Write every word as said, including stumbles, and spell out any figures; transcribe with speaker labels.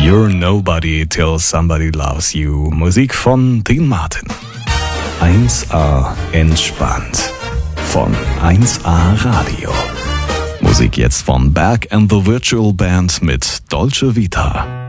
Speaker 1: You're Nobody Till Somebody Loves You. Musik von Dean Martin. eins A entspannt. Von eins A Radio. Musik jetzt von Berg and the Virtual Band mit Dolce Vita.